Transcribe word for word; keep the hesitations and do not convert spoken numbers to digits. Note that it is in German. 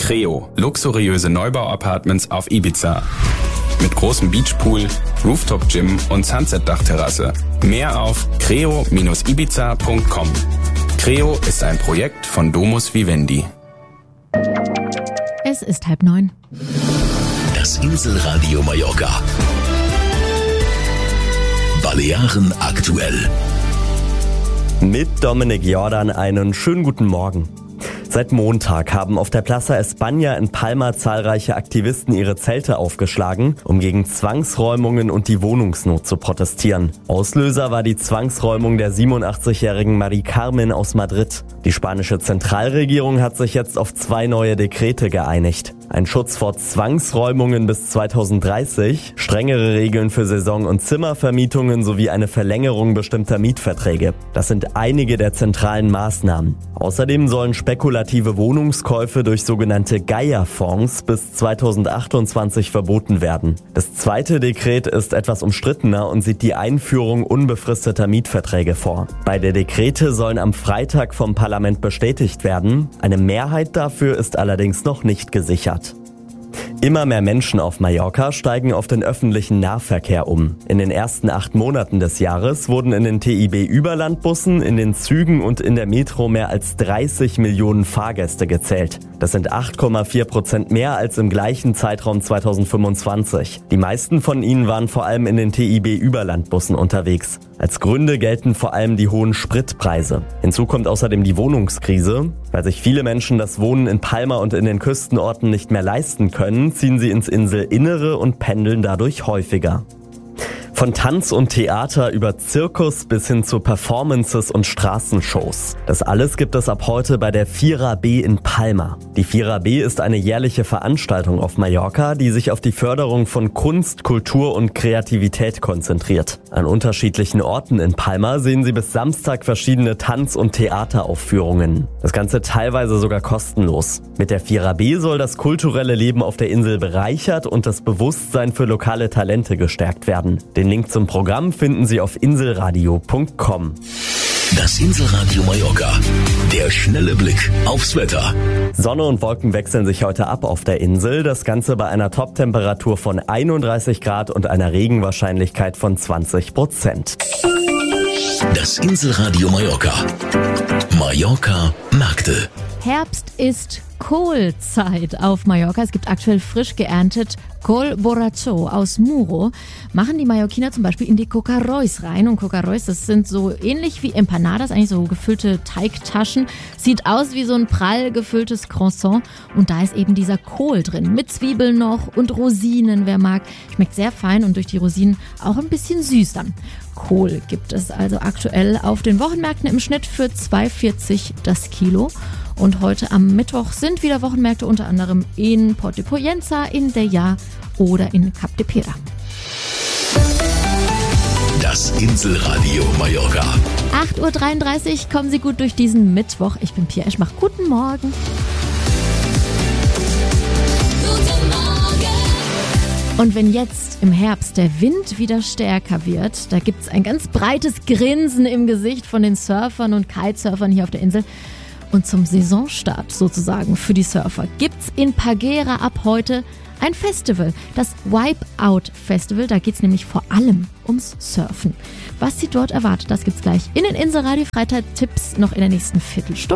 Creo, luxuriöse Neubau-Apartments auf Ibiza. Mit großem Beachpool, Rooftop-Gym und Sunset-Dachterrasse. Mehr auf creo Bindestrich ibiza Punkt com. Creo ist ein Projekt von Domus Vivendi. Es ist halb neun. Das Inselradio Mallorca. Balearen aktuell. Mit Dominik Jordan einen schönen guten Morgen. Seit Montag haben auf der Plaza España in Palma zahlreiche Aktivisten ihre Zelte aufgeschlagen, um gegen Zwangsräumungen und die Wohnungsnot zu protestieren. Auslöser war die Zwangsräumung der siebenundachtzigjährigen Mari Carmen aus Madrid. Die spanische Zentralregierung hat sich jetzt auf zwei neue Dekrete geeinigt. Ein Schutz vor Zwangsräumungen bis zweitausenddreißig, strengere Regeln für Saison- und Zimmervermietungen sowie eine Verlängerung bestimmter Mietverträge. Das sind einige der zentralen Maßnahmen. Außerdem sollen spekulative Wohnungskäufe durch sogenannte Gaia-Fonds bis zweitausendachtundzwanzig verboten werden. Das zweite Dekret ist etwas umstrittener und sieht die Einführung unbefristeter Mietverträge vor. Beide Dekrete sollen am Freitag vom Parlament bestätigt werden. Eine Mehrheit dafür ist allerdings noch nicht gesichert. Immer mehr Menschen auf Mallorca steigen auf den öffentlichen Nahverkehr um. In den ersten acht Monaten des Jahres wurden in den T I B-Überlandbussen, in den Zügen und in der Metro mehr als dreißig Millionen Fahrgäste gezählt. Das sind acht Komma vier Prozent mehr als im gleichen Zeitraum zweitausendfünfundzwanzig. Die meisten von ihnen waren vor allem in den T I B-Überlandbussen unterwegs. Als Gründe gelten vor allem die hohen Spritpreise. Hinzu kommt außerdem die Wohnungskrise. Weil sich viele Menschen das Wohnen in Palma und in den Küstenorten nicht mehr leisten können, ziehen sie ins Inselinnere und pendeln dadurch häufiger. Von Tanz und Theater über Zirkus bis hin zu Performances und Straßenshows. Das alles gibt es ab heute bei der Fira B in Palma. Die Fira B ist eine jährliche Veranstaltung auf Mallorca, die sich auf die Förderung von Kunst, Kultur und Kreativität konzentriert. An unterschiedlichen Orten in Palma sehen Sie bis Samstag verschiedene Tanz- und Theateraufführungen. Das Ganze teilweise sogar kostenlos. Mit der Fira B soll das kulturelle Leben auf der Insel bereichert und das Bewusstsein für lokale Talente gestärkt werden. Den Link zum Programm finden Sie auf inselradio Punkt com. Das Inselradio Mallorca. Der schnelle Blick aufs Wetter. Sonne und Wolken wechseln sich heute ab auf der Insel. Das Ganze bei einer Top-Temperatur von einunddreißig Grad und einer Regenwahrscheinlichkeit von zwanzig Prozent. Das Inselradio Mallorca. Mallorca Märkte. Herbst ist Kohlzeit auf Mallorca. Es gibt aktuell frisch geerntet Col Borracho aus Muro. Machen die Mallorquiner zum Beispiel in die Cocarrois rein. Und Cocarrois, das sind so ähnlich wie Empanadas, eigentlich so gefüllte Teigtaschen. Sieht aus wie so ein prall gefülltes Croissant. Und da ist eben dieser Kohl drin. Mit Zwiebeln noch und Rosinen, wer mag. Schmeckt sehr fein und durch die Rosinen auch ein bisschen süß dann. Kohl gibt es also aktuell auf den Wochenmärkten im Schnitt für zwei Euro vierzig das Kilo. Und heute am Mittwoch sind wieder Wochenmärkte, unter anderem in Port de Poyenza, in Deià oder in Cap de Pera. Das Inselradio Mallorca. acht Uhr dreiunddreißig, kommen Sie gut durch diesen Mittwoch. Ich bin Pia Eschmach. Guten Morgen. Guten Morgen. Und wenn jetzt im Herbst der Wind wieder stärker wird, da gibt es ein ganz breites Grinsen im Gesicht von den Surfern und Kitesurfern hier auf der Insel. Und zum Saisonstart sozusagen für die Surfer gibt's in Pagera ab heute ein Festival, das Wipeout Festival. Da geht's nämlich vor allem ums Surfen. Was Sie dort erwartet, das gibt's gleich in den Inselradio Freitag-Tipps noch in der nächsten Viertelstunde.